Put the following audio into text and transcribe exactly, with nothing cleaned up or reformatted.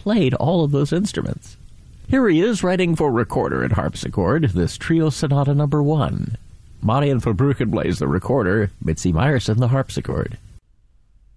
played all of those instruments. Here he is writing for recorder and harpsichord, this Trio Sonata number one. Marian van Bruggen plays the recorder, Mitzi Meyerson the harpsichord.